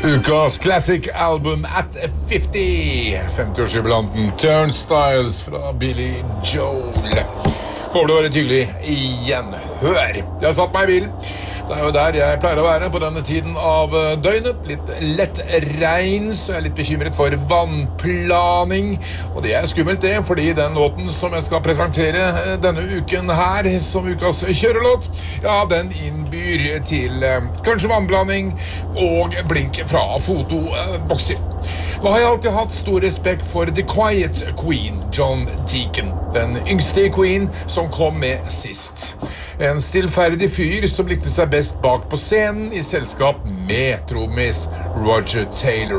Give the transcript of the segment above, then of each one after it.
Ukas Classic Album at 50. 50-årsjubilanten Turnstiles fra Billy Joel. Håper det var litt hyggelig igjen. Hør! Jeg har satt meg i bilen. Det er jo der jeg pleier å være på denne tiden av døgnet. Litt lett regn, så jeg er litt bekymret for vannplaning. Og det er skummelt det, fordi den låten som jeg skal presentere denne uken her, som ukas kjørelåt, ja, den innbyr til kanskje vannblanding og blink fra fotobokser. Nå har jeg alltid hatt stor respekt for The Quiet Queen, John Deacon. Den yngste Queen som kom med sist. En stillferdig fyr som likte seg best bak på scenen i selskap med trommis Roger Taylor.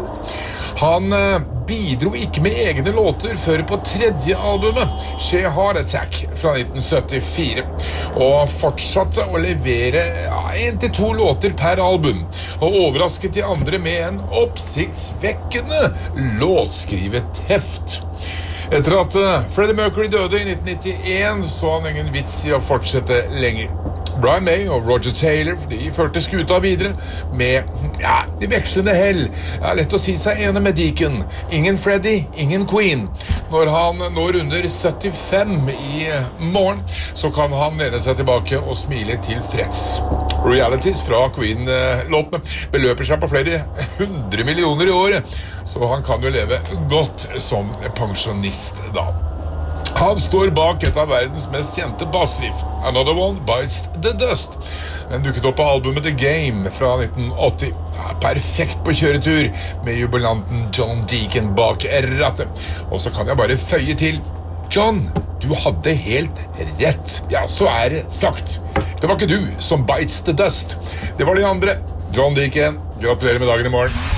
Han bidro ikke med egne låter før på tredje albumet, She Heart Attack fra 1974, og fortsatte å levere 1 til 2 låter per album, og overrasket de andre med en oppsiktsvekkende låtskrivet heft. Etter at Freddie Mercury døde i 1991, så han ingen vits i å fortsette lenger. Brian May og Roger Taylor, de førte skuta videre med, de vekslende hell. Det er lett å si seg enig med Deacon. Ingen Freddie, ingen Queen. Når han når under 75 i morgen, så kan han lene seg tilbake og smile til freds. Realities fra Queen-låtene beløper seg på flere 100 millioner i året, så han kan jo leve godt som pensjonist da. Han står bak et av verdens mest kjente bassriff, Another One Bites the Dust. Den dukket opp på albumet The Game fra 1980. Perfekt på kjøretur med jubilanten John Deacon bak rattet. Og så kan jeg bare føye til, John, du hadde helt rett. Ja, så er det sagt. Det var ikke du som bites the dust. Det var de andre. John Deacon, gratulerer med dagen i morgen.